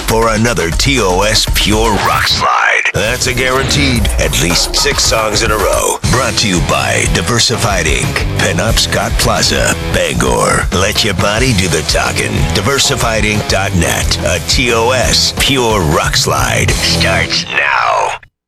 for another TOS Pure Rock Slide. That's a guaranteed at least 6 songs in a row. Brought to you by Diversified Inc., Pinup Scott Plaza, Bangor. Let your body do the talking. DiversifiedInc.net. A TOS Pure Rock Slide starts now.